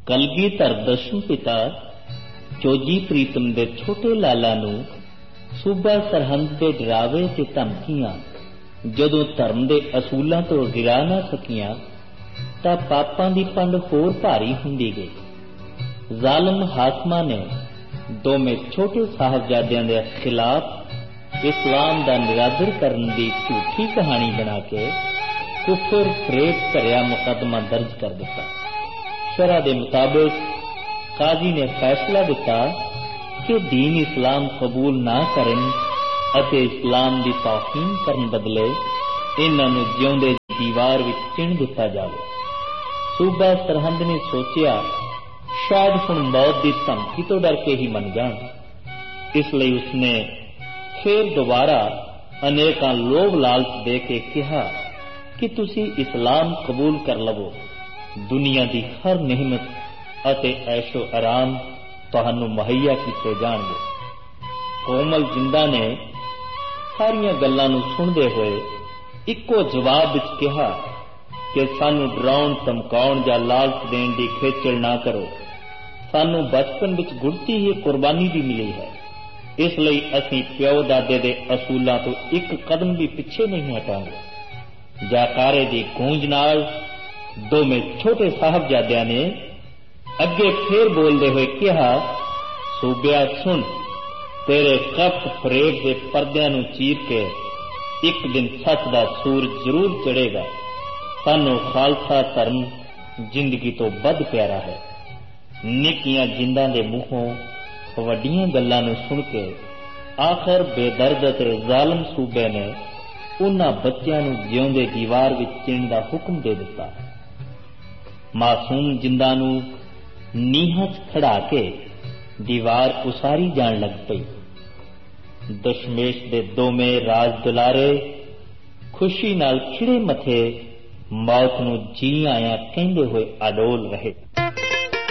कलगीधर दशम पिता चोजी प्रीतम दे छोटे लाला नूं सूबा सरहंद दे डरावे ते धमकियां जदों धर्म दे असूलां तो गिरा ना सकियां तां पापां दी पंड होर भारी हुंदी गई। जालिम हाकमां ने दोवें छोटे साहबजादियां दे खिलाफ इस्लाम दा निरादर करन दी झूठी कहानी बना के कुफर फरेब भरिया मुकदमा दर्ज कर दिता। शरा दे मुताबिक काजी ने फैसला दिता कि दीन इस्लाम कबूल ना करन अते इस्लाम दी तौहीन करन बदले इन्हां नूं जिउंदे दीवार विच चिण दिता जावे। सूबा सरहंद ने सोचिया शायद हुण मौत दी धमकी तो डर के ही मन जाण, इसलिए उसने फिर दोबारा अनेकां लोभ लालच दे के कहा कि तुसी इस्लाम कबूल कर लवो, दुनिया दी हर नेमत अते ऐशो आराम तुहानू मुहैया कीते जाणगे। कोमल जिंदा ने सारियां गल्लां नूं सुणदे होए इक्को जवाब विच कहा कि सानू डराउण धमकाउण जां लालच देण दी खेचल ना करो। सानू बचपन विच गुड़ती ही कुर्बानी दी मिली है, इसलिए असीं प्यो दादे दे असूलां तो एक कदम भी पिछे नहीं हटांगे। जाकारे दी गूंज नाल दोवें छोटे साहबजादियां ने अगे फिर बोलते हुए कहा, सूबिया सुन, तेरे कपट फरेब के पर्दियां नूं चीर के एक दिन सच दा सूरज जरूर चढ़ेगा। सानू खालसा धर्म जिंदगी तो बद प्यारा है। निक्कियां जिंदां दे मूहों वड्डियां गल्लां नूं सुन के आखिर बेदर्द ते जालिम सूबे ने उन्हां बच्चियां नूं जिउंदे दीवार विच चिण दा हुक्म दे दिता। मासूम जिंदां नूं नीहां च खड़ा के दीवार उसारी जान लग पई। दशमेश दे दोवें राज दुलारे खुशी नाल खिड़े मथे मौत नूं जी आया कहंदे होए अडोल रहे।